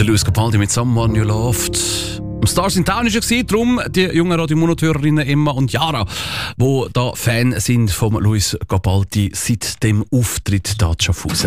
Der Luis Capaldi mit «Someone You Loved». Stars in Town war er, darum die jungen Radio-Monat-Hörerinnen Emma und Jara, die da Fan sind von Luis Capaldi seit dem Auftritt da in Schaffhausen.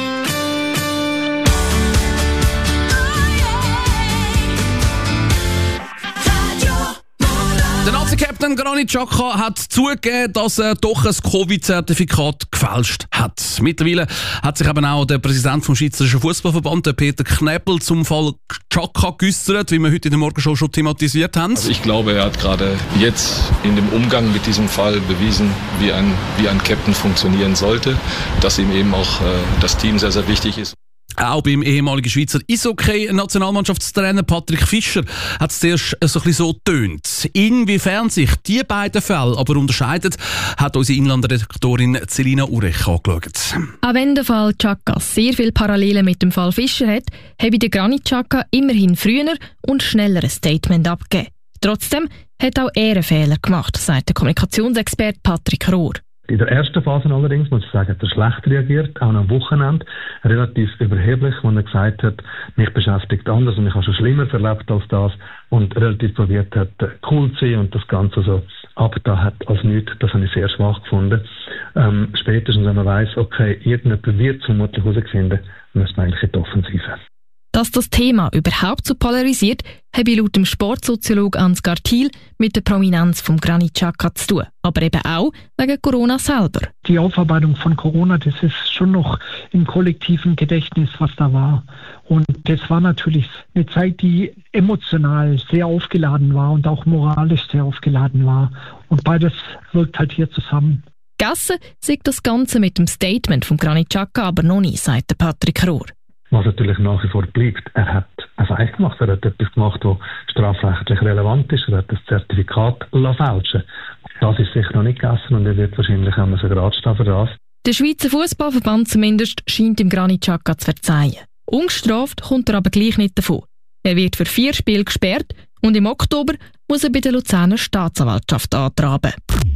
Der Nazi-Captain Granit Xhaka hat zugegeben, dass er doch ein Covid-Zertifikat gefälscht hat. Mittlerweile hat sich eben auch der Präsident vom Schweizerischen Fußballverband, der Peter Knebel, zum Fall Xhaka geäussert, wie wir heute in der Morgenshow schon thematisiert haben. Also ich glaube, er hat gerade jetzt in dem Umgang mit diesem Fall bewiesen, wie ein Captain funktionieren sollte, dass ihm eben auch das Team sehr, sehr wichtig ist. Auch beim ehemaligen Schweizer Eishockey-Nationalmannschaftstrainer Patrick Fischer hat es zuerst so ein bisschen so getönt. Inwiefern sich die beiden Fälle aber unterscheiden, hat unsere Inlandredaktorin Celina Urech angeschaut. Auch wenn der Fall Xhaka sehr viele Parallelen mit dem Fall Fischer hat, habe der Granit Xhaka immerhin früher und schneller ein Statement abgegeben. Trotzdem hat auch er einen Fehler gemacht, sagt der Kommunikationsexperte Patrick Rohr. In der ersten Phase allerdings, muss ich sagen, hat er schlecht reagiert, auch am Wochenende, relativ überheblich, wo er gesagt hat, mich beschäftigt anders und ich habe schon Schlimmeres erlebt als das und relativ probiert hat, cool zu sein und das Ganze so abgetan hat als nichts. Das habe ich sehr schwach gefunden. Spätestens, wenn man weiss, okay, irgendjemand wird es vermutlich herausfinden, müssen wir eigentlich in die Offensive. Dass das Thema überhaupt so polarisiert, habe laut dem Sportsoziologen Ansgar Thiel mit der Prominenz von Granit Xhaka zu tun. Aber eben auch wegen Corona selber. Die Aufarbeitung von Corona, das ist schon noch im kollektiven Gedächtnis, was da war. Und das war natürlich eine Zeit, die emotional sehr aufgeladen war und auch moralisch sehr aufgeladen war. Und beides wirkt halt hier zusammen. Gasse sieht das Ganze mit dem Statement von Granit Xhaka aber noch nie, sagt der Patrick Rohr. Was natürlich nach wie vor bleibt, er hat ein Feich gemacht, er hat etwas gemacht, was strafrechtlich relevant ist, er hat das Zertifikat fälschen. Das ist sicher noch nicht gegessen und er wird wahrscheinlich auch so gerade stehen für das. Der Schweizer Fußballverband zumindest scheint dem Granit Xhaka zu verzeihen. Ungestraft kommt er aber gleich nicht davon. Er wird für 4 Spiele gesperrt und im Oktober muss er bei der Luzerner Staatsanwaltschaft antraben.